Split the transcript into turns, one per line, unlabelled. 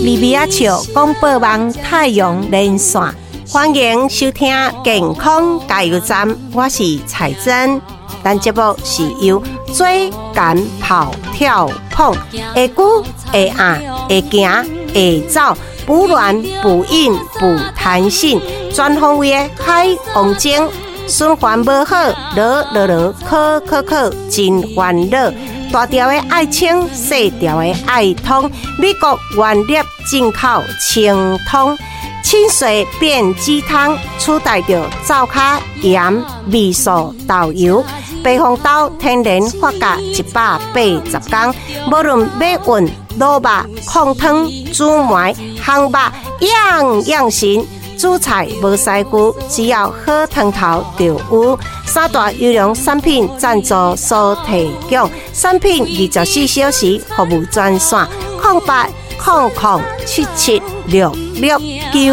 米米仔笑广播网太阳连线，欢迎收听健康加油站，我是彩珍。咱节目是由最感跑跳碰，会久会硬会行会走，补卵补阴补弹性，全方位的海王精，循环无好，考真烦恼。大条的爱清，细条的爱通，美国原粒进口清通，清水变鸡汤，取代着灶卡盐、味素、豆油。白红豆天然发酵180天，无论买运、卤肉、控汤、煮糜、烘肉，样样行。煮菜无师傅，只要好汤头就有。三大优良产品赞助所提供，产品24小时服务专线：0800776669。